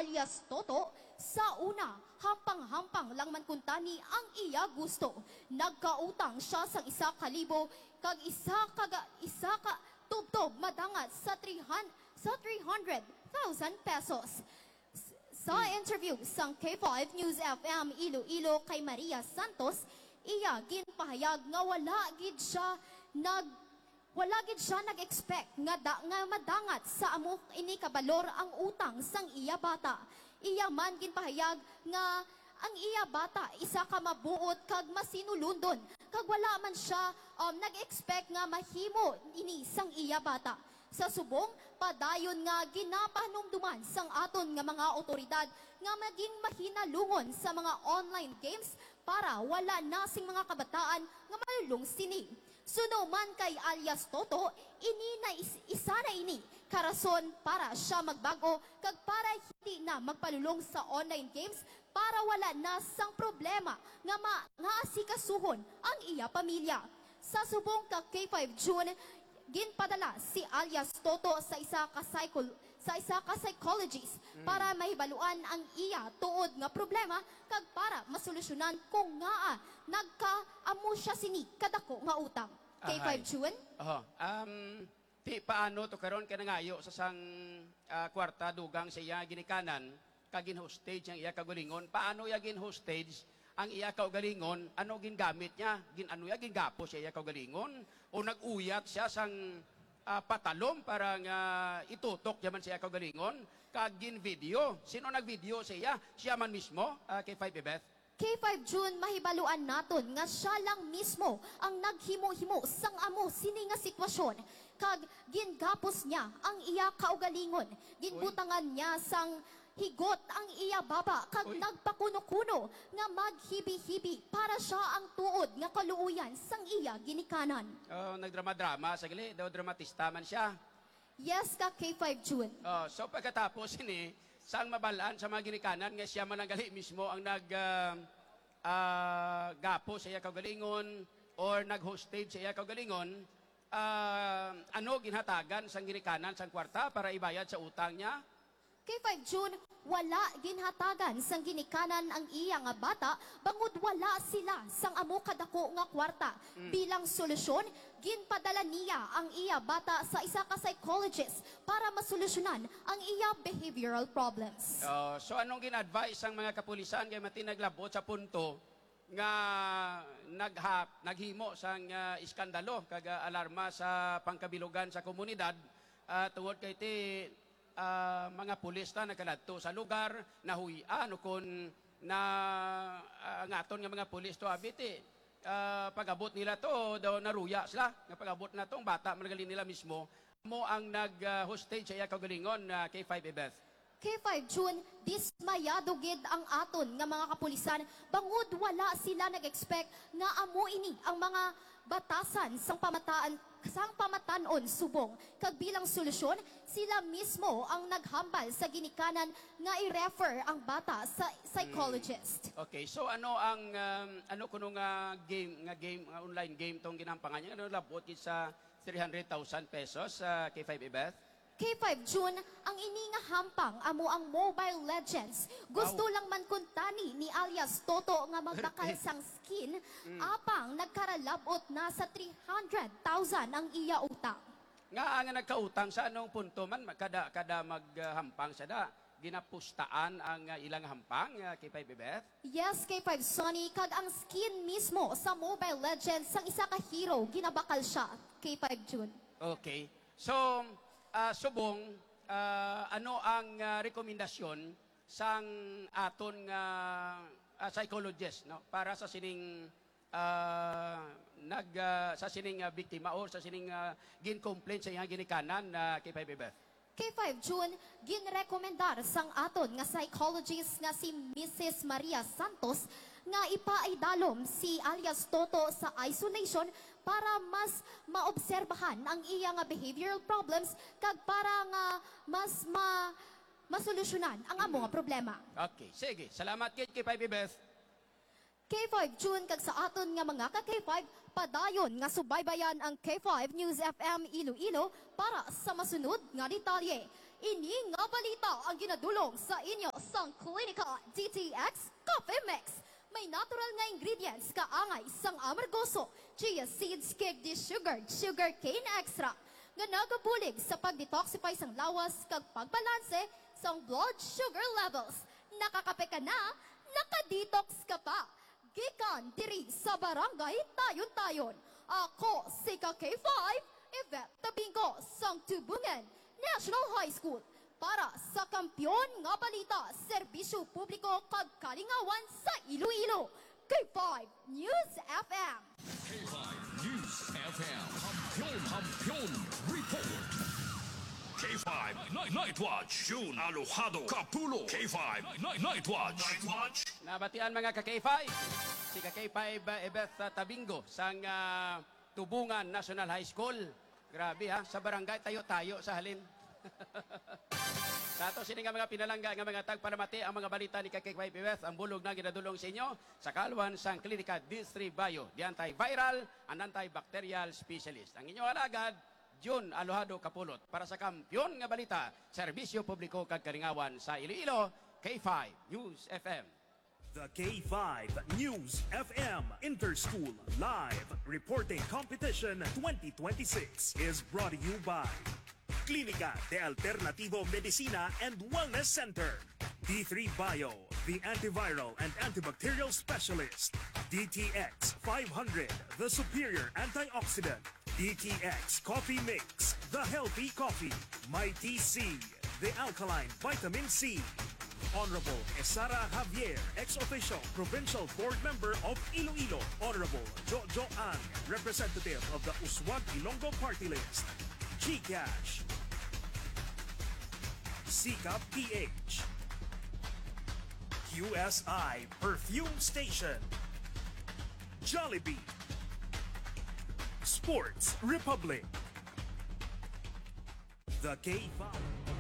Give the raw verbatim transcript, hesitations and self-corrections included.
alias Toto, sa una, hampang-hampang lang man kuntani ang iya gusto. Nagkautang siya sang isa ka libo, kag isa kaga isa ka tubtob madangat sa three hundred thousand pesos. Sa interview sang K five News F M Iloilo kay Maria Santos, iya ginpahayag nga wala gid siya nag wala gid siya nag-expect nga da, nga madangat sa amo ini kabalor ang utang sang iya bata. Iya man ginpahayag nga ang iya bata isa ka mabuot kag masinulundon kag wala man siya um, nag-expect nga mahimo ini sang iya bata. Sa subong, padayon nga ginapanumduman sang aton nga mga otoridad nga maging mahinalungon sa mga online games para wala na sing mga kabataan nga malulong sini. Suno man kay alias Toto, ini na is, isa na ini karason para siya magbago kag para hindi na magpalulong sa online games para wala na sang problema nga ma nga asikasuhon ang iya pamilya. Sa subong ka K five June, ginpadala si alias Toto sa isa ka psycho, sa isa ka psychologist mm. para mahibaluan ang iya tuod nga problema kag para masolusyonan kung nga nagkaamo siya sini kadako nga utang. K five June? Oh, um, ti paano to karon ka nangayo sa sang uh, kwarta dugang sa iya ginikanan kagin hostage ang iya kagalingon. Paano ya gin hostage ang iya kaugalingon? Ano gingamit niya? Gin ano ya gingapo siya iya kaugalingon o naguyat siya sang uh, patalom para nga itutok yaman siya kaugalingon kag gin video. Sino nagvideo sa iya? Siya man mismo, uh, K five Beth. K five June, mahibaluan naton nga siya lang mismo ang naghimo-himo sang amo sini nga sitwasyon. Kag gingapos niya ang iya kaugalingon. Ginbutangan niya sang higot ang iya baba kag Uy. nagpakuno-kuno nga maghibi-hibi para siya ang tuod nga kaluuyan sang iya ginikanan. Oh, nagdrama-drama sagli, daw dramatista man siya. Yes ka K five June. Oh, so pagkatapos ini sang mabalaan sa mga ginikanan nga siya mananggali mismo ang nag uh, uh, gapo sa iya kaugalingon or nag-hostage sa iya kaugalingon, uh, ano ginhatagan sang ginikanan sang kwarta para ibayad sa utang niya? K five June, wala ginhatagan sang ginikanan ang iya nga bata bangod wala sila sang amo kadako nga kwarta. Mm. Bilang solusyon, ginpadala niya ang iya bata sa isa ka psychologist para masolusyonan ang iya behavioral problems. Uh, so anong gin-advise ang mga kapulisan kay mati naglabot sa punto nga naghap naghimo sang uh, iskandalo kag uh, alarma sa pangkabilugan sa komunidad uh, tungod kay ti Uh, mga pulis na nagkaladto sa lugar, nahuyian o kung na uh, ngaton nga mga pulis to abiti, uh, pag-abot nila to, daw naruya sila, nga pag-abot na tong bata, managalin nila mismo, mo ang nag-hostage uh, sa iya kaugalingon na uh, K five Beth. K five June, dismayado gid ang aton nga mga kapulisan bangod wala sila nag-expect nga amo ini ang mga batasan sang pamataan sang pamatanon subong kag bilang solusyon sila mismo ang naghambal sa ginikanan nga i-refer ang bata sa psychologist. Hmm. Okay, so ano ang um, ano kuno nga game nga game nga online game tong ginampangan niya ano labot gid sa three hundred thousand pesos sa uh, K five Beth? K five June, ang ini nga hampang amo ang Mobile Legends. Gusto wow. lang man kuntani ni alias Toto nga magbakal sang skin, mm. apang nagkaralabot na sa three hundred thousand ang iya utang. Nga nga nagkautang sa anong punto man kada kada maghampang siya da ginapustaan ang uh, ilang hampang uh, K five Beth? Yes, K five Sonny, kag ang skin mismo sa Mobile Legends sang isa ka hero ginabakal siya K five June. Okay. So Uh, subong, uh, ano ang uh, rekomendasyon sang aton nga uh, uh, psychologist no para sa sining uh, nag uh, sa sining uh, biktima or sa sining uh, gin-complaint sa iyang ginikanan na uh, K five Beth? K five June, ginrekomendar sang aton nga psychologist nga si Missus Maria Santos nga ipaidalom si alias Toto sa isolation para mas maobserbahan ang iya nga behavioral problems kag para nga mas ma masolusyonan ang amo nga problema. Okay, sige. Salamat kay K five Beth. K five June kag sa aton nga mga ka K five padayon nga subaybayan ang K five News F M Iloilo para sa masunod nga detalye. Ini nga balita ang ginadulong sa inyo sang Klinika D T X Coffee Mix. May natural nga ingredients kaangay sang amargoso, chia seeds keg di sugar, sugar cane extract nga nagabulig sa pagdetoxify sang lawas kag pagbalanse sang blood sugar levels. Nakakape ka na, nakadetox ka pa. Gikan diri sa barangay Tayon-Tayon. Ako si K five, Yvette Tabingo, sang Tubungan National High School. Para sa kampyon nga balita, serbisyo publiko kag kalingawan sa Iloilo. K five News F M. K five News F M. Hampion, Hampion Report. K five Night, Night Watch. June Alojado Capulo. K five Night, Night Watch. Night Watch. Nabatian mga ka-K five. Si ka-K five uh, Ebeth Tabingo sang uh, Tubungan National High School. Grabe ha, sa barangay tayo-tayo sa halin. Sa ato sini nga mga pinalangga nga mga tagparamati ang mga balita ni ka-K five Ebeth ang bulog na ginadulong sa inyo sa kaluan sang Klinika District Bio, the antiviral and antibacterial specialist. Ang inyong alagad, June Alojado Capulot para sa kampyon nga balita, serbisyo publiko kag kalingawan sa Iloilo, K five News F M. The K five News F M Interschool Live Reporting Competition twenty twenty-six is brought to you by Clínica de Alternativo Medicina and Wellness Center, D three Bio, the antiviral and antibacterial specialist, D T X five hundred, the superior antioxidant, D T X Coffee Mix, the healthy coffee, My T C, the alkaline vitamin C, Honorable Esara Javier, ex-official provincial board member of Iloilo, Honorable Jojo Ang, representative of the Uswag Ilonggo Party List, GCash, Sika P H, Q S I Perfume Station, Jollibee, Sports Republic, the K five.